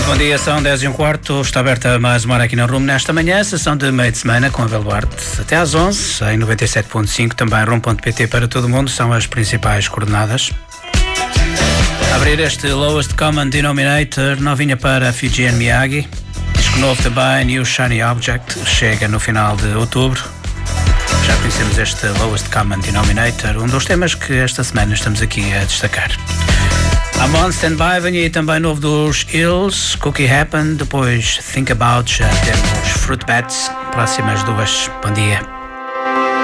Bom dia, são 10h15, está aberta mais uma hora aqui na Rumo nesta manhã, sessão de meio de semana com Abel Duarte até às 11, em 97.5, também Rumo.pt para todo o mundo, são as principais coordenadas. Abrir este Lowest Common Denominator, novinha para Fujian Miyagi, disco novo também, New Shiny Object, chega no final de outubro. Já conhecemos este Lowest Common Denominator, um dos temas que esta semana estamos aqui a destacar. I'm on Standby, venha aí também novo dos Hills, Cookie Happen, depois Think About, já temos Fruit Bats, próximas duas. Bom dia.